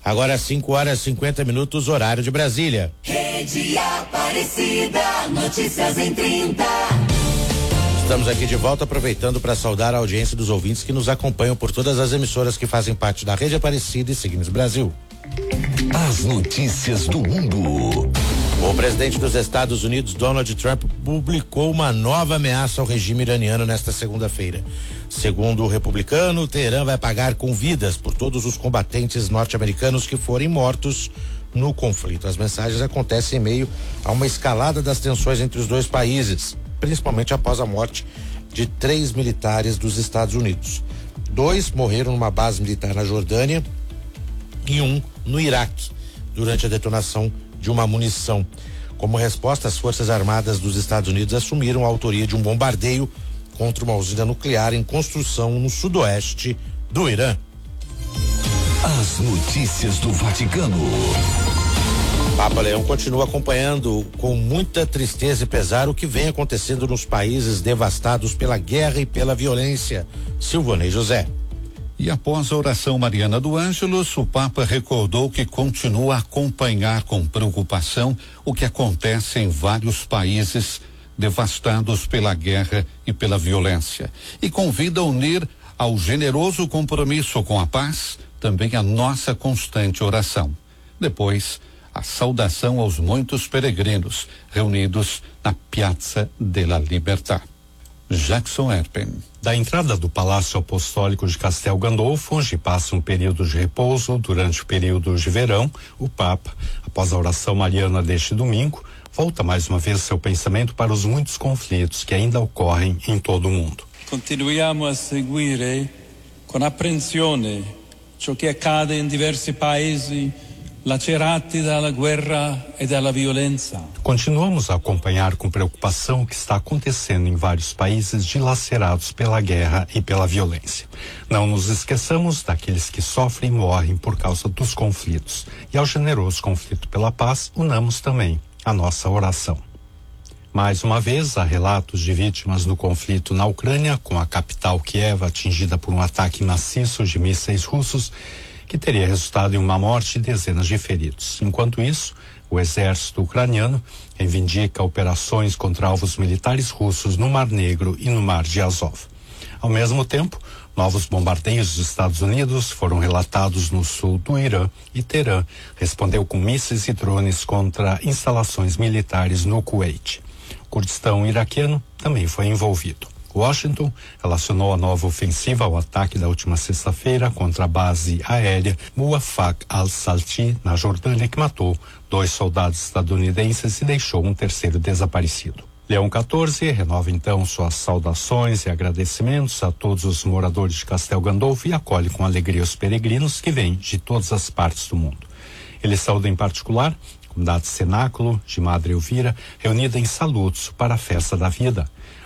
Agora 5h50, horário de Brasília. Rede Aparecida, notícias em 30. Estamos aqui de volta, aproveitando para saudar a audiência dos ouvintes que nos acompanham por todas as emissoras que fazem parte da Rede Aparecida e Signos Brasil. As notícias do mundo. O presidente dos Estados Unidos, Donald Trump, publicou uma nova ameaça ao regime iraniano nesta segunda-feira. Segundo o republicano, Teherã vai pagar com vidas por todos os combatentes norte-americanos que forem mortos no conflito. As mensagens acontecem em meio a uma escalada das tensões entre os dois países, principalmente após a morte de 3 militares dos Estados Unidos. 2 morreram numa base militar na Jordânia e 1 no Iraque, durante a detonação de uma munição. Como resposta, as Forças Armadas dos Estados Unidos assumiram a autoria de um bombardeio contra uma usina nuclear em construção no sudoeste do Irã. As notícias do Vaticano. Papa Leão continua acompanhando com muita tristeza e pesar o que vem acontecendo nos países devastados pela guerra e pela violência. Silvanei José. E após a oração mariana do Ângelus, o Papa recordou que continua a acompanhar com preocupação o que acontece em vários países devastados pela guerra e pela violência. E convida a unir ao generoso compromisso com a paz também a nossa constante oração. Depois, a saudação aos muitos peregrinos reunidos na Piazza della Libertà. Jackson Erpen. Da entrada do Palácio Apostólico de Castel Gandolfo, onde passa um período de repouso durante o período de verão, o Papa, após a oração mariana deste domingo, volta mais uma vez seu pensamento para os muitos conflitos que ainda ocorrem em todo o mundo. Continuiamo a seguire con apprensione ciò che accade in diversi paesi lacerati dalla guerra e dalla violenza. Continuamos a acompanhar com preocupação o que está acontecendo em vários países dilacerados pela guerra e pela violência. Não nos esqueçamos daqueles que sofrem e morrem por causa dos conflitos. E ao generoso conflito pela paz, unamos também a nossa oração. Mais uma vez, há relatos de vítimas no conflito na Ucrânia, com a capital Kiev atingida por um ataque maciço de mísseis russos, que teria resultado em uma morte e dezenas de feridos. Enquanto isso, o exército ucraniano reivindica operações contra alvos militares russos no Mar Negro e no Mar de Azov. Ao mesmo tempo, novos bombardeios dos Estados Unidos foram relatados no sul do Irã e Teherã respondeu com mísseis e drones contra instalações militares no Kuwait. O Kurdistão iraquiano também foi envolvido. Washington relacionou a nova ofensiva ao ataque da última sexta-feira contra a base aérea Muwafaq al-Salti, na Jordânia, que matou 2 soldados estadunidenses e deixou um terceiro desaparecido. Leão XIV renova então suas saudações e agradecimentos a todos os moradores de Castel Gandolfo e acolhe com alegria os peregrinos que vêm de todas as partes do mundo. Ele saúda em particular a comunidade cenáculo de Madre Elvira, reunida em salutos para a festa da vida.